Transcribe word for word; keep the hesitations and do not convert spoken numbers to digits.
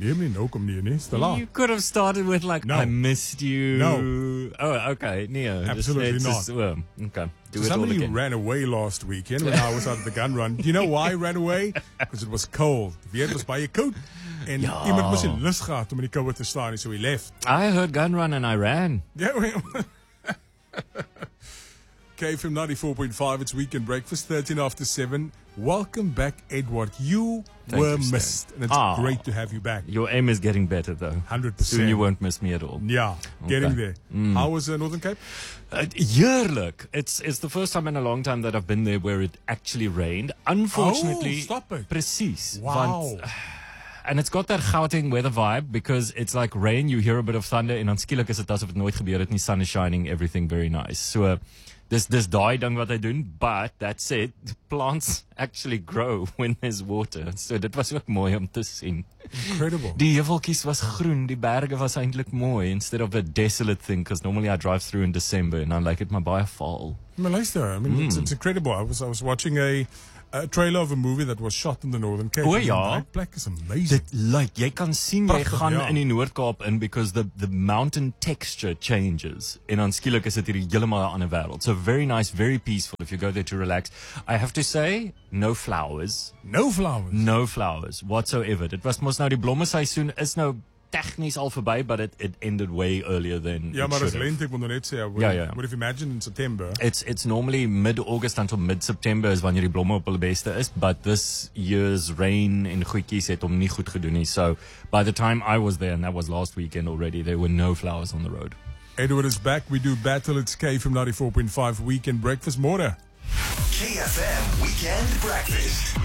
neem nie, nou kom nie, nie, is te laat. You could have started with like, No. I missed you. No. Oh, okay. Neo. Absolutely just, not. Well, okay. Do So it all somebody again. ran away last weekend when I was out at the gun run. Do you know why I ran away? Because it was cold. Die weer was baie koud. En Ja. iemand moes nie lus gehad om in die koue te staan, so he left. I heard gun run and I ran. Yeah, well. K F M ninety-four point five, it's Weekend Breakfast, thirteen after seven. Welcome back, Edward. You Thank were you, Stan. missed, and it's Ah. great to have you back. Your aim is getting better though. one hundred percent. Soon you won't miss me at all. Yeah, getting Okay. there. How was uh, Northern Cape? Uh, heerlijk. It's it's the first time in a long time that I've been there where it actually rained. Unfortunately, Oh, stop it. Precies. Wow. Want, and it's got that Gauteng weather vibe because it's like rain, you hear a bit of thunder, en dan skielik is dit asof dit nooit gebeur het nie, sun is shining, everything very nice. So uh, dis dis daai ding wat hy doen, but that said, plants actually grow when there's water. So dit was ook mooi om te sien. Incredible. Die heuveltjies was groen, die berge was eintlik mooi instead of a desolate thing, because normally I drive through in December and I like it my baie fall. Maar luister, I mean, it's, it's incredible. I was I was watching a, a trailer of a movie that was shot in the Northern Cape. O, and ja. That plek is amazing. Dit lyk, jy kan sien jy Prachtig, gaan ja. in die Noord-Kaap in because the the mountain texture changes en dan skielik is dit hierdie heeltemal 'n ander wêreld. So very nice, very peaceful if you go there to relax. I have to say, no flowers. No flowers. No flowers whatsoever. Dit was mos nou die blomme seisoen is nou tegnies al verby, but it it ended way earlier than Ja, it maar should as have. lente, ek moet nou net sê, what, Ja, ja. what if you imagine in September? It's it's normally mid-August until mid-September is wanneer die blomme op hulle beste is, but this year's rain en goedjies het hom nie goed gedoen nie. So by the time I was there, and that was last weekend already, there were no flowers on the road. Edward is back. We do battle. It's K from ninety-four point five Weekend Breakfast. More. K F M Weekend Breakfast.